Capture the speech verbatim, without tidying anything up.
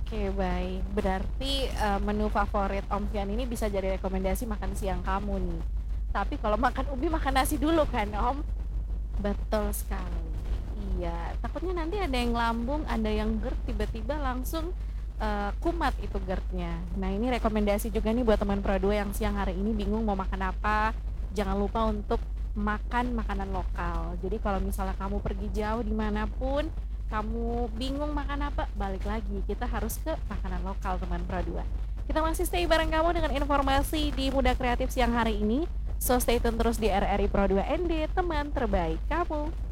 Oke, baik. Berarti, eee, menu favorit Om Fian ini bisa jadi rekomendasi makan siang kamu nih. Tapi kalau makan ubi makan nasi dulu kan, Om? Betul sekali. Iya, takutnya nanti ada yang lambung, ada yang GERD, tiba-tiba langsung, eee, kumat itu GERD-nya. Nah, ini rekomendasi juga nih buat teman Pro dua yang siang hari ini bingung mau makan apa, jangan lupa untuk makan makanan lokal. Jadi kalau misalnya kamu pergi jauh dimanapun, kamu bingung makan apa, balik lagi, kita harus ke makanan lokal teman Pro dua. Kita masih stay bareng kamu dengan informasi di Muda Kreatif siang hari ini. So stay tune terus di R R I Pro dua N D, teman terbaik kamu.